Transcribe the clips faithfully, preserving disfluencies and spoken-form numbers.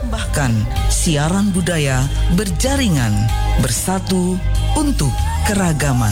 mempersembahkan siaran budaya berjaringan, bersatu untuk keragaman.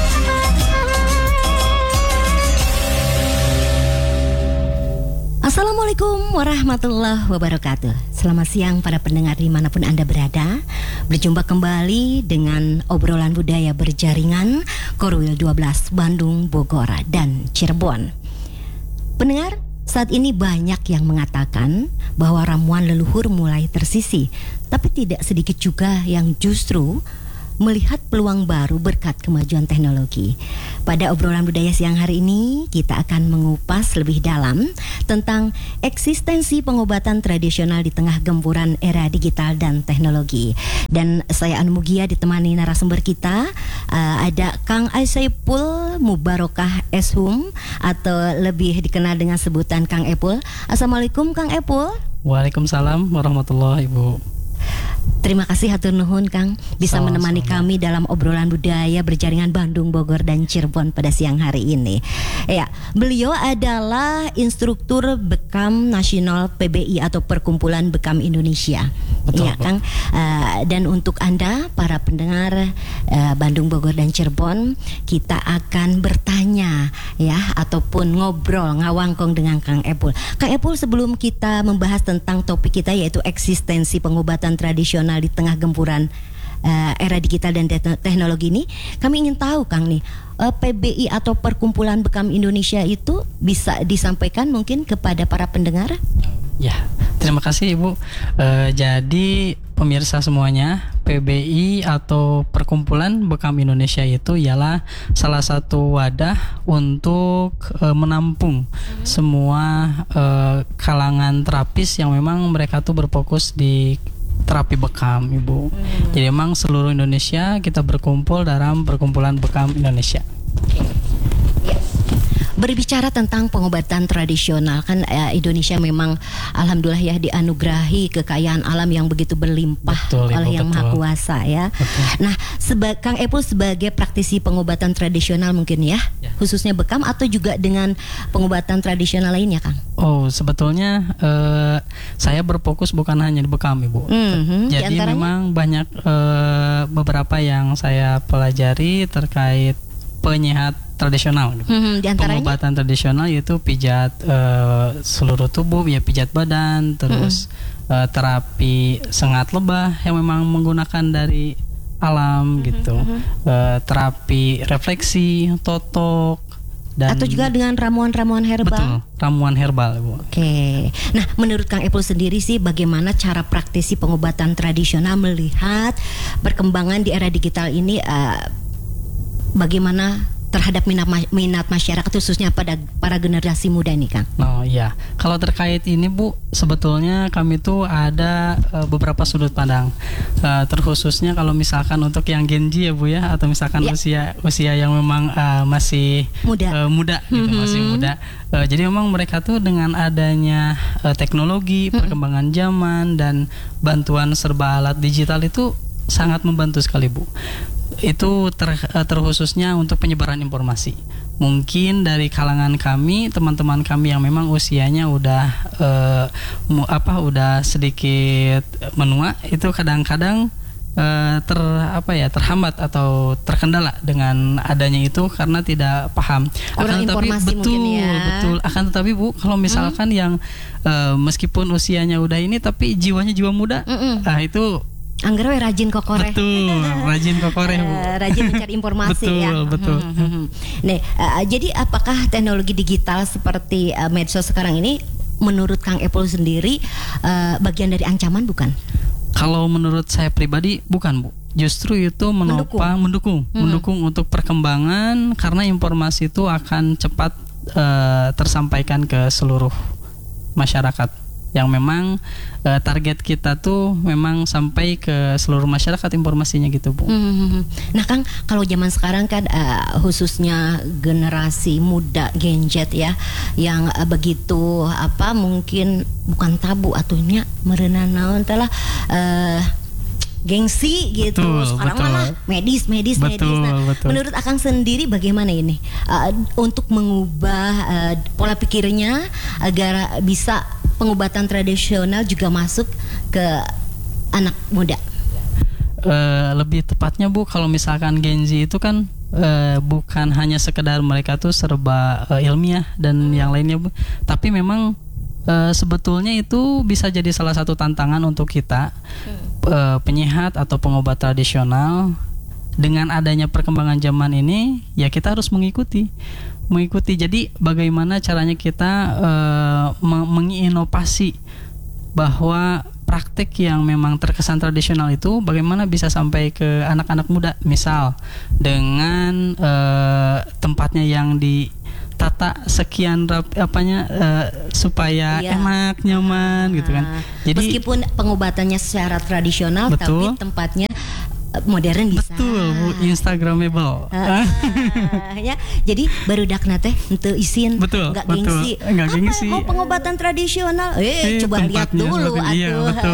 Assalamualaikum warahmatullahi wabarakatuh. Selamat siang para pendengar dimanapun Anda berada. Berjumpa kembali dengan obrolan budaya berjaringan Korwil dua belas Bandung, Bogor, dan Cirebon. Pendengar, saat ini banyak yang mengatakan bahwa ramuan leluhur mulai tersisih, tapi tidak sedikit juga yang justru melihat peluang baru berkat kemajuan teknologi. Pada obrolan budaya siang hari ini, kita akan mengupas lebih dalam tentang eksistensi pengobatan tradisional di tengah gempuran era digital dan teknologi. Dan saya Anu Mugia ditemani narasumber kita, uh, ada Kang Aisaipul Mubarokah Eshum atau lebih dikenal dengan sebutan Kang Epul. Assalamualaikum Kang Epul. Waalaikumsalam warahmatullahi wabarakatuh. Terima kasih hatur nuhun Kang bisa Sama-sama. menemani kami dalam obrolan budaya berjaringan Bandung, Bogor, dan Cirebon pada siang hari ini. Ya, beliau adalah instruktur Bekam Nasional P B I atau Perkumpulan Bekam Indonesia. Betul, ya, Kang. Uh, dan untuk Anda para pendengar uh, Bandung, Bogor, dan Cirebon, kita akan bertanya ya ataupun ngobrol ngawangkong dengan Kang Epul. Kang Epul, sebelum kita membahas tentang topik kita yaitu eksistensi pengobatan tradisional di tengah gempuran uh, era digital dan te- teknologi ini, kami ingin tahu Kang nih, uh, P B I atau Perkumpulan Bekam Indonesia itu bisa disampaikan mungkin kepada para pendengar? Ya, terima kasih Ibu. Uh, jadi pemirsa semuanya, P B I atau Perkumpulan Bekam Indonesia itu ialah salah satu wadah untuk uh, menampung hmm. semua uh, kalangan terapis yang memang mereka tuh berfokus di terapi bekam, Ibu. Hmm. Jadi memang seluruh Indonesia kita berkumpul dalam Perkumpulan Bekam Indonesia. Berbicara tentang pengobatan tradisional, kan eh, Indonesia memang alhamdulillah ya dianugerahi kekayaan alam yang begitu berlimpah betul, oleh Ibu, Yang betul. Maha Kuasa ya. Betul. Nah, seba- Kang Epul sebagai praktisi pengobatan tradisional mungkin ya, ya, khususnya bekam atau juga dengan pengobatan tradisional lainnya, Kang? Oh, sebetulnya uh, saya berfokus bukan hanya di bekam, Ibu. Mm-hmm. Jadi memang banyak uh, beberapa yang saya pelajari terkait penyehat tradisional. Hmm, pengobatan tradisional yaitu pijat uh, seluruh tubuh, ya pijat badan, terus hmm. uh, terapi sengat lebah yang memang menggunakan dari alam hmm, gitu, hmm. Uh, terapi refleksi, totok, dan atau juga dengan ramuan-ramuan herbal. Betul, ramuan herbal, Bu. Oke. Nah, menurut Kang Epul sendiri sih bagaimana cara praktisi pengobatan tradisional melihat perkembangan di era digital ini, uh, bagaimana terhadap minat, minat masyarakat khususnya pada para generasi muda ini, Kang? Oh iya, kalau terkait ini Bu, sebetulnya kami tuh ada uh, beberapa sudut pandang, uh, terkhususnya kalau misalkan untuk yang Gen Z ya Bu ya, atau misalkan ya. usia usia yang memang uh, masih muda, uh, muda gitu, mm-hmm. masih muda. Uh, jadi memang mereka tuh dengan adanya uh, teknologi, mm-hmm. perkembangan zaman dan bantuan serba alat digital itu sangat membantu sekali Bu. Itu ter, terkhususnya untuk penyebaran informasi. Mungkin dari kalangan kami, teman-teman kami yang memang usianya udah uh, mu, apa udah sedikit menua, itu kadang-kadang uh, ter apa ya terhambat atau terkendala dengan adanya itu karena tidak paham. Kurang akan tetapi betul ya. betul akan tetapi Bu, kalau misalkan hmm. yang uh, meskipun usianya udah ini tapi jiwanya jiwa muda, Mm-mm. nah itu Angger we rajin kokoreh. Betul, rajin kokoreh Bu. Uh, rajin mencari informasi betul, ya. Betul, betul. Nih, uh, jadi apakah teknologi digital seperti uh, medsos sekarang ini menurut Kang Epul sendiri uh, bagian dari ancaman bukan? Kalau menurut saya pribadi bukan Bu. Justru itu menopang, mendukung, mendukung, hmm. mendukung untuk perkembangan karena informasi itu akan cepat uh, tersampaikan ke seluruh masyarakat. Yang memang uh, target kita tuh memang sampai ke seluruh masyarakat informasinya gitu Bu. Hmm. Nah Kang, kalau zaman sekarang kan uh, khususnya generasi muda Gen Z ya, yang uh, begitu apa mungkin bukan tabu atunya merenah naon telah uh, gengsi gitu. Betul, Sekarang betul. mana medis, medis, Betul, medis. Nah, betul. menurut Akang sendiri bagaimana ini uh, untuk mengubah uh, pola pikirnya agar bisa pengobatan tradisional juga masuk ke anak muda? Uh, lebih tepatnya Bu, kalau misalkan Gen Z itu kan uh, bukan hanya sekedar mereka tuh serba uh, ilmiah dan yang lainnya Bu, tapi memang uh, sebetulnya itu bisa jadi salah satu tantangan untuk kita uh, penyehat atau pengobat tradisional. Dengan adanya perkembangan zaman ini, ya kita harus mengikuti, mengikuti. Jadi bagaimana caranya kita uh, menginovasi bahwa praktek yang memang terkesan tradisional itu bagaimana bisa sampai ke anak-anak muda, misal dengan uh, tempatnya yang ditata sekian rap, apanya uh, supaya iya. enak, nyaman, gitu kan. Jadi meskipun pengobatannya secara tradisional, betul, tapi tempatnya modern bisa. Betul, Bu, Instagramable. Uh, ya, jadi baru dakna teh henteu isin, betul, enggak betul. gengsi. Enggak Apa gengsi. mau pengobatan tradisional? Eh, Eh, coba lihat tempatnya dulu seperti- iya, atuh. betul.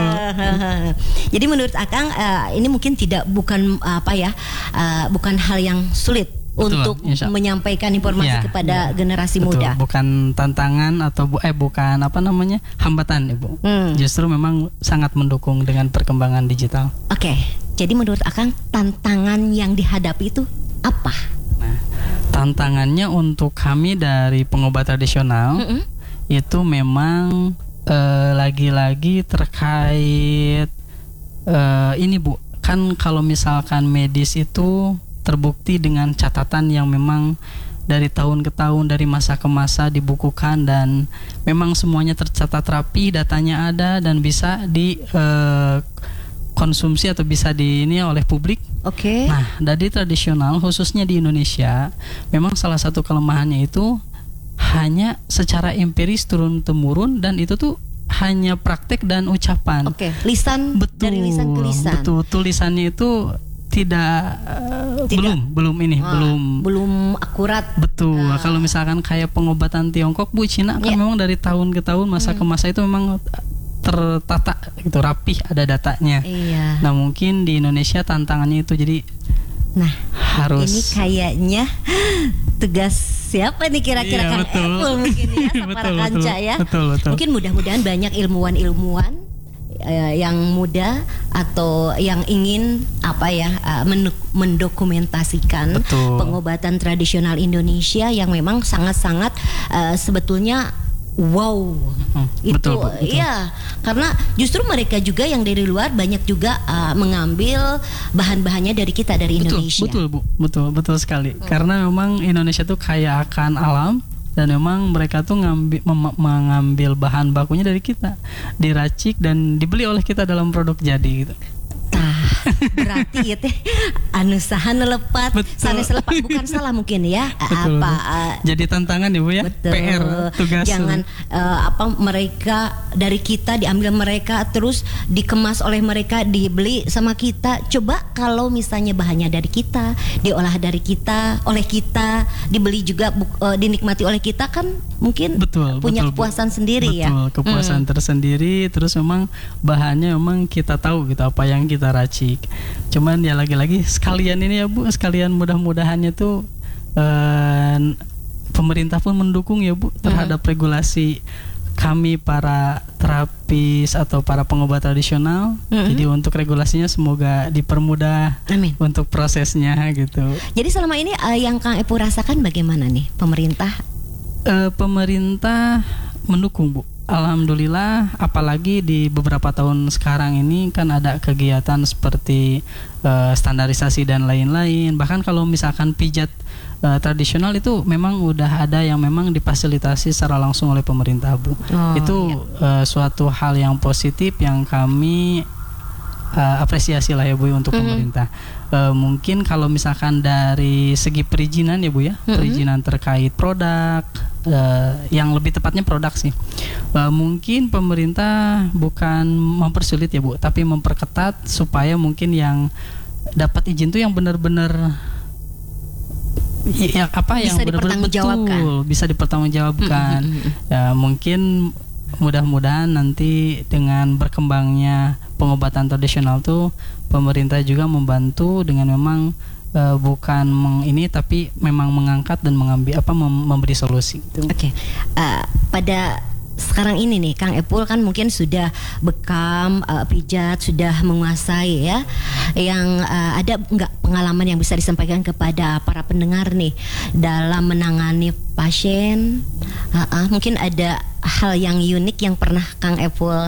Jadi menurut Akang uh, ini mungkin tidak bukan uh, apa ya? uh, bukan hal yang sulit Betul, untuk insya- menyampaikan informasi Iya, kepada iya. generasi Betul, muda. bukan tantangan atau bu- eh bukan apa namanya hambatan, Ibu. Hmm. Justru memang sangat mendukung dengan perkembangan digital. Oke. Jadi menurut Akang tantangan yang dihadapi itu apa? Nah, tantangannya untuk kami dari pengobat tradisional Mm-mm. itu memang eh, lagi-lagi terkait eh, ini Bu, kan kalau misalkan medis itu terbukti dengan catatan yang memang dari tahun ke tahun, dari masa ke masa dibukukan, dan memang semuanya tercatat rapi, datanya ada dan bisa di eh, konsumsi atau bisa di ini oleh publik. Oke. Nah, dari tradisional khususnya di Indonesia, memang salah satu kelemahannya itu hanya secara empiris turun temurun, dan itu tuh hanya praktek dan ucapan. Oke. Lisan Betul. dari lisan ke lisan. Betul, tulisannya itu tidak, uh, Tidak. belum belum ini Ah, belum belum akurat. betul. Ah. Kalau misalkan kayak pengobatan Tiongkok Bu, Cina kan Ya. memang dari tahun ke tahun, masa ke masa itu memang tertata gitu, rapih, ada datanya. Iya. Nah, mungkin di Indonesia tantangannya itu, jadi Nah, harus ini kayaknya tugas siapa nih kira-kira Iya, Kang betul. Epul mungkin ya, sama Betul, para kanca betul. ya. Betul, betul. Mungkin mudah-mudahan banyak ilmuwan-ilmuwan eh, yang muda atau yang ingin apa ya eh, mendu- mendokumentasikan Betul. pengobatan tradisional Indonesia yang memang sangat-sangat eh, sebetulnya wow. Hmm, Itu betul, Bu, betul. iya, karena justru mereka juga yang dari luar banyak juga uh, mengambil bahan-bahannya dari kita, dari Betul, Indonesia. betul Bu, betul, betul sekali. Karena memang Indonesia tuh kaya akan alam, dan memang mereka tuh ngambil mem- mengambil bahan bakunya dari kita, diracik dan dibeli oleh kita dalam produk jadi gitu. Tah, berarti ya teh anu saha nelepat, Betul. sanes lepat bukan salah mungkin ya. Betul, apa Bu. uh, Jadi tantangan ya Bu ya, betul. P R, tugas. Jangan uh, apa mereka dari kita diambil mereka terus dikemas oleh mereka, dibeli sama kita. Coba kalau misalnya bahannya dari kita, diolah dari kita, oleh kita, dibeli juga bu- uh, dinikmati oleh kita, kan mungkin Betul, punya betul, Bu. kepuasan sendiri ya. Betul, kepuasan Hmm. tersendiri. Terus memang bahannya memang kita tahu gitu apa yang kita racik. Cuman ya lagi-lagi sekalian ini ya Bu, sekalian mudah-mudahannya tuh eh, pemerintah pun mendukung ya Bu terhadap regulasi kami para terapis atau para pengobat tradisional. Mhm. Jadi untuk regulasinya semoga dipermudah Amin. untuk prosesnya gitu. Jadi selama ini uh, yang Kang Epu rasakan bagaimana nih pemerintah? Eh, pemerintah mendukung Bu. Alhamdulillah, apalagi di beberapa tahun sekarang ini kan ada kegiatan seperti eh, standarisasi dan lain-lain. Bahkan kalau misalkan pijat eh, tradisional itu memang udah ada yang memang difasilitasi secara langsung oleh pemerintah Bu. Oh, Itu eh, suatu hal yang positif yang kami eh, apresiasi lah ya Bu untuk Mhm. pemerintah. Eh, mungkin kalau misalkan dari segi perizinan ya Bu ya, Mhm. perizinan terkait produk, eh, yang lebih tepatnya produk sih. Eh, mungkin pemerintah bukan mempersulit ya Bu, tapi memperketat supaya mungkin yang dapat izin tuh yang benar-benar ya apa yang Bisa benar-benar dipertanggungjawabkan. betul, bisa dipertanggungjawabkan. Mm, mm, mm, mm. Ya mungkin mudah-mudahan nanti dengan berkembangnya pengobatan tradisional tuh pemerintah juga membantu dengan memang uh, bukan meng, ini tapi memang mengangkat dan mengambil apa mem, memberi solusi. Gitu. Oke, okay. uh, pada sekarang ini nih Kang Epul kan mungkin sudah bekam, uh, pijat, sudah menguasai ya. Yang uh, ada nggak pengalaman yang bisa disampaikan kepada para pendengar nih dalam menangani pasien? Uh, uh, mungkin ada hal yang unik yang pernah Kang Epul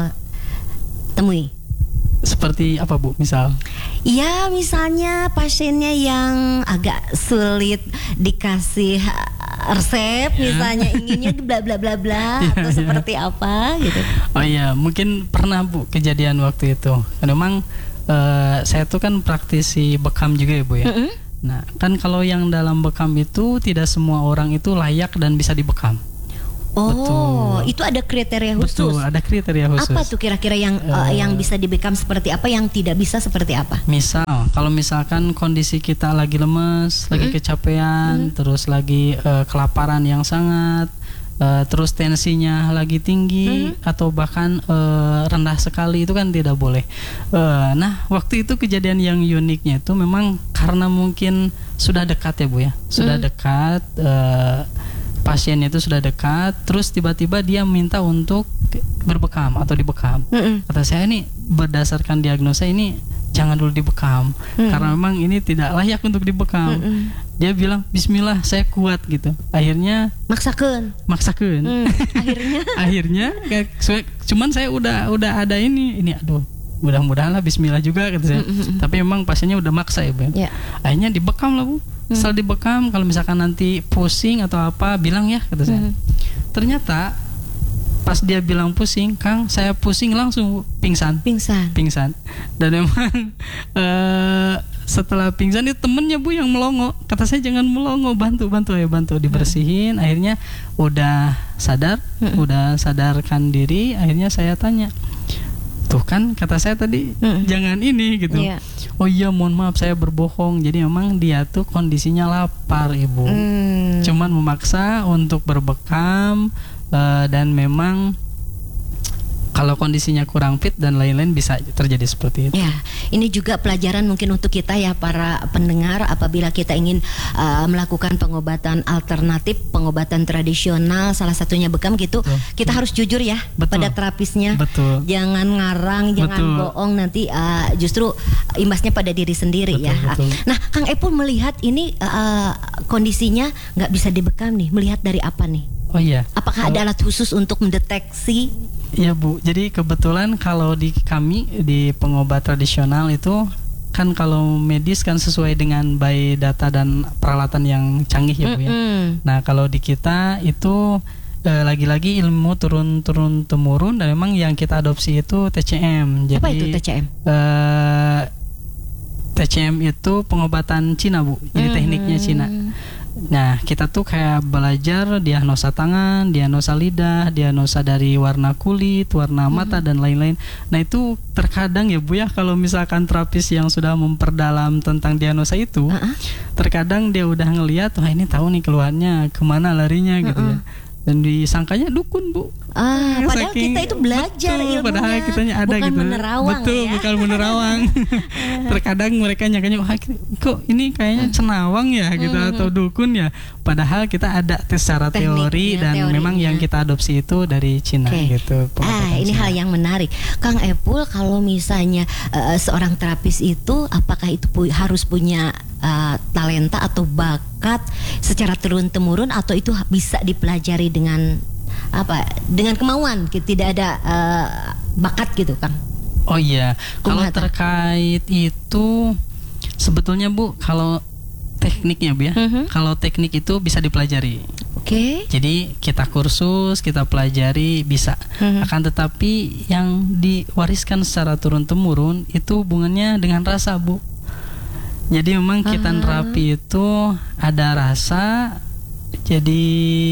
temui. Seperti apa Bu? Misal? Ya misalnya pasiennya yang agak sulit dikasih resep, ya. Misalnya inginnya bla bla bla bla ya, atau ya. Seperti apa gitu. Oh iya, mungkin pernah Bu kejadian waktu itu. Karena memang uh, saya tuh kan praktisi bekam juga ya Bu ya. Mm-hmm. Nah kan kalau yang dalam bekam itu tidak semua orang itu layak dan bisa dibekam. Oh, betul. Itu ada kriteria khusus. Betul, ada kriteria khusus. Apa tuh kira-kira yang uh, uh, yang bisa dibekam seperti apa, yang tidak bisa seperti apa? Misal, kalau misalkan kondisi kita lagi lemes, mm-hmm. lagi kecapean, mm-hmm. terus lagi uh, kelaparan yang sangat, uh, terus tensinya lagi tinggi, mm-hmm. atau bahkan uh, rendah sekali, itu kan tidak boleh. Uh, nah, waktu itu kejadian yang uniknya itu memang karena mungkin sudah dekat ya Bu ya, sudah mm. dekat. Uh, Pasiennya itu sudah dekat, terus tiba-tiba dia minta untuk berbekam atau dibekam. Mm-mm. Kata saya ini berdasarkan diagnosa ini jangan dulu dibekam, mm-mm. karena memang ini tidak layak untuk dibekam. Mm-mm. Dia bilang Bismillah saya kuat gitu. Akhirnya maksakeun, maksakeun. Mm, akhirnya, akhirnya, cuman saya udah udah ada ini, ini aduh. Mudah-mudahan lah Bismillah juga kata saya. Mm-hmm. Tapi memang pasiennya udah maksa ya Bu. Yeah. Akhirnya dibekam lah Bu. Mm. Setelah dibekam, kalau misalkan nanti pusing atau apa bilang ya kata saya. Mm. Ternyata pas dia bilang pusing, Kang saya pusing langsung pingsan. Pingsan. Pingsan. Dan memang uh, setelah pingsan itu temennya Bu yang melongo. Kata saya jangan melongo, bantu bantu ya bantu dibersihin. Mm. Akhirnya udah sadar, mm. udah sadarkan diri. Akhirnya saya tanya. Tuh kan kata saya tadi mm. jangan ini gitu. Yeah. Oh iya mohon maaf saya berbohong. Jadi memang dia tuh kondisinya lapar Ibu. Mm. Cuman memaksa untuk berbekam uh, dan memang kalau kondisinya kurang fit dan lain-lain bisa terjadi seperti itu. Ya, ini juga pelajaran mungkin untuk kita ya para pendengar apabila kita ingin uh, melakukan pengobatan alternatif, pengobatan tradisional, salah satunya bekam gitu. Betul. Kita harus jujur ya Betul. pada terapisnya. Betul. Jangan ngarang, jangan Betul. bohong, nanti uh, justru imbasnya pada diri sendiri. Betul, ya. Betul. Nah, Kang Epul melihat ini uh, kondisinya nggak bisa dibekam nih. Melihat dari apa nih? Oh iya. Apakah ada alat khusus untuk mendeteksi? Iya Bu, jadi kebetulan kalau di kami di pengobat tradisional itu kan kalau medis kan sesuai dengan by data dan peralatan yang canggih ya Bu ya. Mm-hmm. Nah kalau di kita itu eh, lagi-lagi ilmu turun-turun temurun dan memang yang kita adopsi itu T C M. Jadi, apa itu T C M? Eh, T C M itu pengobatan Cina Bu, jadi mm-hmm. tekniknya Cina. Nah kita tuh kayak belajar diagnosa tangan, diagnosa lidah, diagnosa dari warna kulit, warna mata, mm-hmm. dan lain-lain. Nah itu terkadang ya Bu ya, kalau misalkan terapis yang sudah memperdalam tentang diagnosa itu, uh-uh. terkadang dia udah ngelihat, wah ini tahu nih keluarnya kemana larinya gitu uh-uh. ya. Dan disangkanya dukun Bu. Ah, padahal saking, kita itu belajar betul, ilmunya. Padahal kitanya ada bukan gitu. Menerawang, betul, ya? bukan menerawang. Terkadang mereka nyangkanya, wah kok ini kayaknya cenawang ya gitu hmm. atau dukun ya. Padahal kita ada tes secara teori dan teorinya. Memang yang kita adopsi itu dari Cina okay. gitu. Ah, ini Cina. Hal yang menarik. Kang Epul, kalau misalnya uh, seorang terapis itu apakah itu pu- harus punya uh, talenta atau bakat secara turun-temurun atau itu bisa dipelajari dengan apa dengan kemauan, tidak ada uh, bakat gitu Kang? Oh iya, kalau terkait itu sebetulnya Bu, kalau tekniknya Bu ya, mm-hmm. kalau teknik itu bisa dipelajari. Oke. Okay. Jadi kita kursus, kita pelajari bisa. Mm-hmm. Akan tetapi yang diwariskan secara turun temurun itu hubungannya dengan rasa Bu. Jadi memang kita uh-huh. nerapi itu ada rasa. Jadi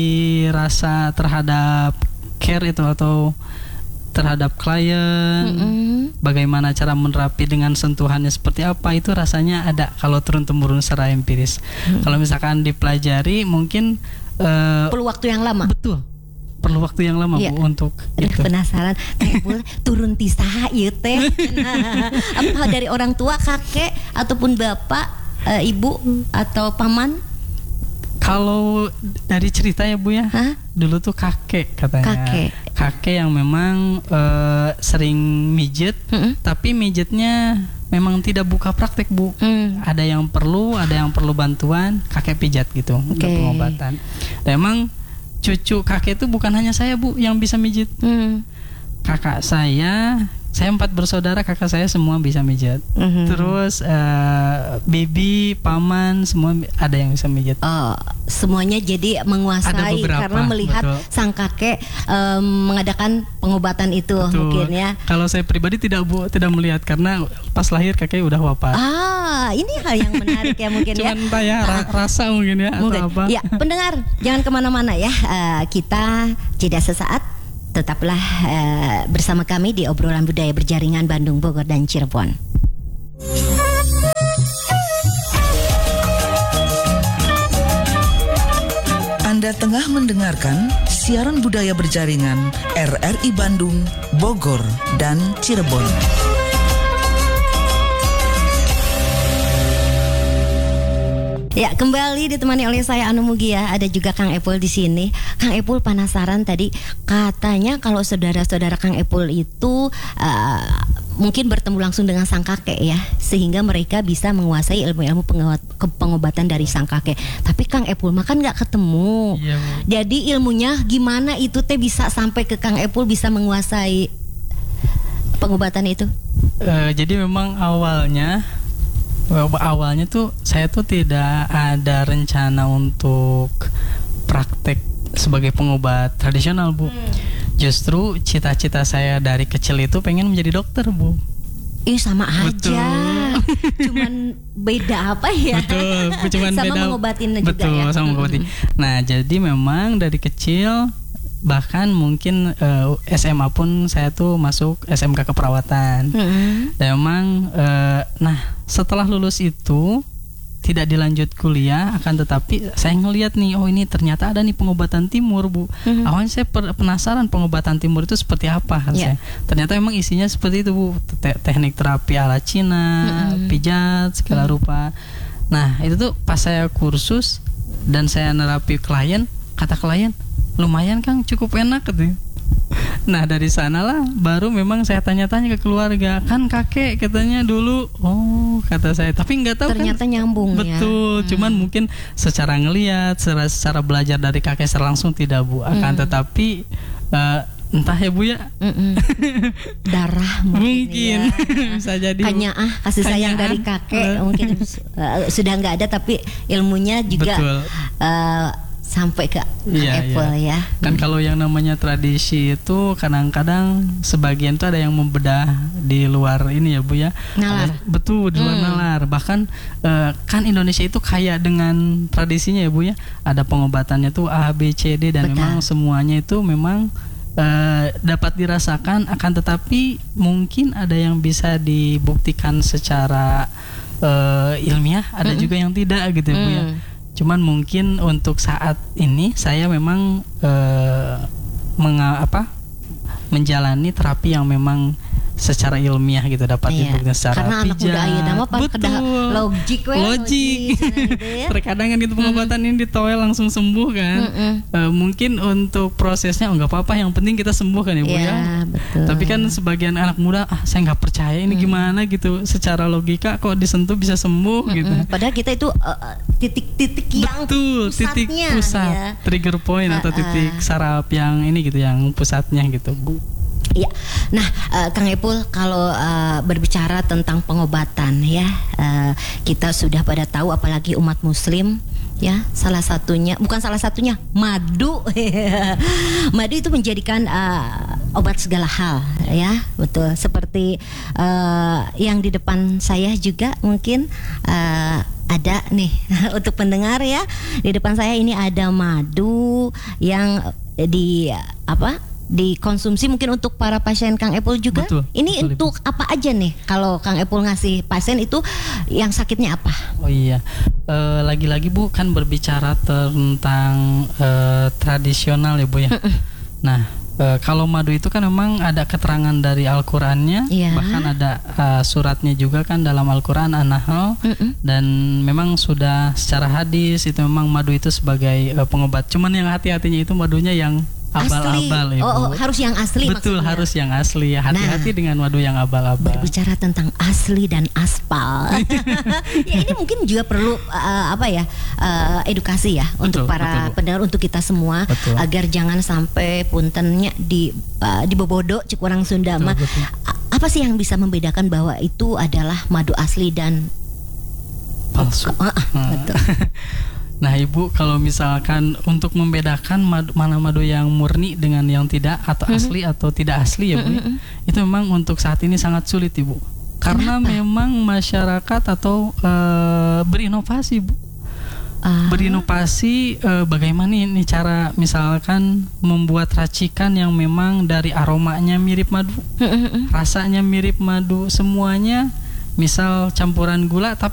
rasa terhadap care itu atau terhadap klien, mm-hmm. bagaimana cara menerapi dengan sentuhannya seperti apa, itu rasanya ada kalau turun temurun secara empiris. Mm-hmm. Kalau misalkan dipelajari mungkin uh, perlu waktu yang lama. Betul. perlu waktu yang lama Iya. Bu untuk Aduh, itu. penasaran kayak Bu, turun tisaha ieu teh. Apa dari orang tua, kakek ataupun bapak, e, ibu atau paman? Kalau dari cerita ya Bu ya, Hah? dulu tuh kakek katanya. Kakek. Kakek yang memang eh, sering mijet, Mm-mm. tapi mijetnya memang tidak buka praktek Bu. Hmm. Ada yang perlu, ada yang perlu bantuan, kakek pijat gitu untuk Oke. pengobatan. Dan emang cucu kakek itu bukan hanya saya Bu yang bisa mijit. Hmm. Kakak saya, saya empat bersaudara, kakak saya semua bisa mijat. Mhm. Terus eh, bibi, paman, semua ada yang bisa mijat. Oh, semuanya jadi Ada menguasai beberapa, karena melihat betul. sang kakek em, mengadakan pengobatan itu Betul. mungkin ya. Kalau saya pribadi tidak Bu, tidak melihat karena pas lahir kakek udah wafat. Ah, ini hal yang menarik ya mungkin ya. Cuman entah ya ra- rasa mungkin ya Mungkin. atau apa. Ya, pendengar jangan kemana-mana ya. Eh, kita jeda sesaat. Tetaplah eh, bersama kami di obrolan budaya berjaringan Bandung, Bogor, dan Cirebon. Anda tengah mendengarkan siaran budaya berjaringan R R I Bandung, Bogor, dan Cirebon. Ya, kembali ditemani oleh saya Anu Mugia, ada juga Kang Epul di sini. Kang Epul penasaran tadi, katanya kalau saudara-saudara Kang Epul itu uh, mungkin bertemu langsung dengan sang kakek ya, sehingga mereka bisa menguasai ilmu-ilmu pengobat- ke- pengobatan dari sang kakek. Tapi Kang Epul mah kan nggak ketemu. Iya, Bu. Jadi ilmunya gimana itu teh bisa sampai ke Kang Epul bisa menguasai pengobatan itu? Eh, jadi memang awalnya awalnya tuh saya tuh tidak ada rencana untuk praktek sebagai pengobat tradisional Bu. Justru cita-cita saya dari kecil itu pengen menjadi dokter Bu. Ih, sama Betul. aja. Cuman beda apa ya? Betul, cuman sama beda. mengobatin juga Betul, ya. sama mengobatin. Nah, jadi memang dari kecil bahkan mungkin eh, S M A pun saya tuh masuk S M K keperawatan. Mm-mm. Dan memang eh, nah setelah lulus itu tidak dilanjut kuliah, akan tetapi saya ngelihat nih, oh ini ternyata ada nih pengobatan timur Bu. Mhm. Awalnya saya per- penasaran pengobatan timur itu seperti apa kan Ya. saya. Ternyata memang isinya seperti itu Bu, Te- teknik terapi ala Cina, Mhm. pijat segala rupa. Nah itu tuh pas saya kursus dan saya nerapi klien, kata klien lumayan Kang, cukup enak gitu. Nah dari sanalah baru memang saya tanya-tanya ke keluarga, kan kakek katanya dulu, oh kata saya, tapi nggak tahu Ternyata kan, nyambung ya. betul, cuman mungkin secara ngelihat, secara, secara belajar dari kakek secara langsung tidak Bu, akan Hmm. tetapi eh, entah ya Bu ya, Mm-mm. Darah mungkin, mungkin ya. bisa jadi Bu. Kanya ah kasih sayang Kanya dari ah. kakek Eh. mungkin uh, sudah nggak ada, tapi ilmunya juga Betul. uh, sampai ke Iya, Apple ya. Kan kalau yang namanya tradisi itu kadang-kadang sebagian tuh ada yang membedah di luar ini ya Bu ya. Nalar. Ada- betul, di luar Hmm. nalar. Bahkan eh, kan Indonesia itu kaya dengan tradisinya ya Bu ya. Ada pengobatannya tuh A B C D dan Betul. memang semuanya itu memang eh, dapat dirasakan, akan tetapi mungkin ada yang bisa dibuktikan secara eh, ilmiah, ada Mm-mm. juga yang tidak gitu ya Bu ya. Hmm. Cuman mungkin untuk saat ini saya memang eh, menga- apa menjalani terapi yang memang secara ilmiah gitu, dapat Iya. dibuktikan secara Karena anak muda pijat. ayeuna mah Betul. kedah logik we, Logik. cenah gitu ya. Terkadang kan itu pengobatan ini ditoel langsung sembuh kan. Mm-mm. Eh, mungkin untuk prosesnya oh, nggak apa-apa, yang penting kita sembuh kan ya Bu Iya, ya. betul. Tapi kan sebagian anak muda, ah saya nggak percaya ini gimana gitu. Secara logika kok disentuh bisa sembuh gitu. Mm-mm. Padahal kita itu uh, uh, titik-titik yang Betul, titik pusatnya, pusat, ya. trigger point atau Uh-uh. titik saraf yang ini gitu, yang pusatnya gitu Bu. Iya. Nah, eh, Kang Epul, kalau eh, berbicara tentang pengobatan ya, eh, kita sudah pada tahu, apalagi umat Muslim ya, salah satunya, bukan salah satunya, madu. Madu itu menjadikan eh, obat segala hal ya, betul. Seperti eh, yang di depan saya juga mungkin eh, ada nih untuk pendengar ya. Di depan saya ini ada madu yang di apa? dikonsumsi mungkin untuk para pasien Kang Epul juga. Betul, Ini betul, untuk apa aja nih kalau Kang Epul ngasih pasien itu, yang sakitnya apa? Oh iya, Eh, lagi-lagi Bu kan berbicara tentang eh, tradisional ya Bu ya. Nah, e, kalau madu itu kan memang ada keterangan dari Al-Qur'annya, Iya. bahkan ada uh, suratnya juga kan dalam Al-Qur'an An-Nahl, Mm-mm. dan memang sudah secara hadis itu memang madu itu sebagai uh, pengobat. Cuman yang hati-hatinya itu madunya yang abal-abal, asli. Ibu. Oh, oh, harus yang asli Betul, maksudnya. harus yang asli. Hati-hati Nah, dengan madu yang abal-abal. Berbicara tentang asli dan aspal, ya ini mungkin juga perlu uh, apa ya uh, edukasi ya untuk Betul, para betul, Bu. pendengar, untuk kita semua, Betul. agar jangan sampai puntennya di uh, di bobodo cek orang Sunda mah. Betul, betul. A- Apa sih yang bisa membedakan bahwa itu adalah madu asli dan Palsu. Ah, ah, Hmm. betul. Nah, Ibu, kalau misalkan untuk membedakan madu, mana madu yang murni dengan yang tidak, atau Mhm. asli atau tidak asli ya Bu, ya, Mhm. itu memang untuk saat ini sangat sulit Ibu. Karena Kenapa? memang masyarakat atau eh, berinovasi Bu. Ah, Berinovasi eh, bagaimana ini cara misalkan membuat racikan yang memang dari aromanya mirip madu, mm, mm, mm. rasanya mirip madu, semuanya misal campuran gula tapi